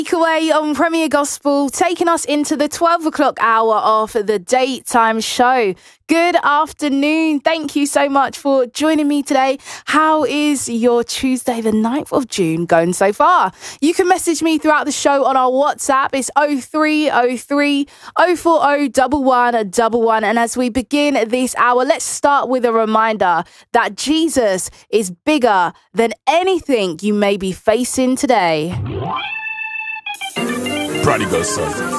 Away on Premier Gospel, taking us into the 12 o'clock hour of the daytime show. Good afternoon. Thank you so much for joining me today. How is your Tuesday, the 9th of June, going so far? You can message me throughout the show on our WhatsApp. It's 0303 040 1111. And as we begin this hour, let's start with a reminder that Jesus is bigger than anything you may be facing today. Prodigal son.